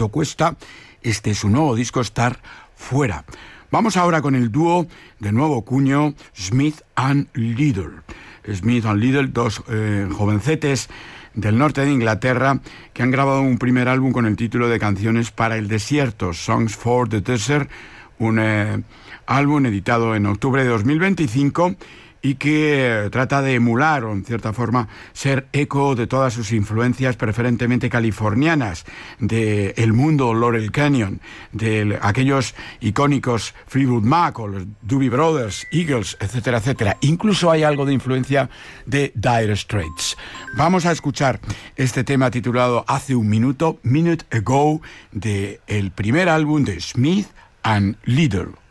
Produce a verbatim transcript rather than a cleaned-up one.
¿Cuánto cuesta este su nuevo disco estar fuera? Vamos ahora con el dúo de nuevo cuño Smith and Liddell. Smith and Liddell, dos eh, jovencetes del norte de Inglaterra que han grabado un primer álbum con el título de Canciones para el Desierto, Songs for the Desert, un eh, álbum editado en octubre de dos mil veinticinco y que eh, trata de emular o en cierta forma ser eco de todas sus influencias preferentemente californianas, de el mundo Laurel Canyon, de aquellos icónicos Fleetwood Mac o los Doobie Brothers, Eagles, etcétera, etcétera. Incluso hay algo de influencia de Dire Straits. Vamos a escuchar este tema titulado Hace un minuto, Minute Ago, de el primer álbum de Smith and Liddell.